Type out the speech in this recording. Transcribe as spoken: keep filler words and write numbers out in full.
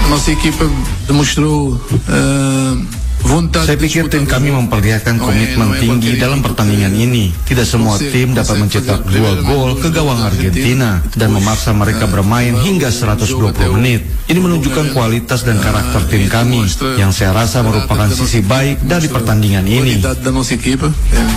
nossa equipa demonstrou uh, Saya pikir tim kami memperlihatkan komitmen tinggi dalam pertandingan ini. Tidak semua tim dapat mencetak dua gol ke gawang Argentina dan memaksa mereka bermain hingga seratus dua puluh menit. Ini menunjukkan kualitas dan karakter tim kami yang saya rasa merupakan sisi baik dari pertandingan ini.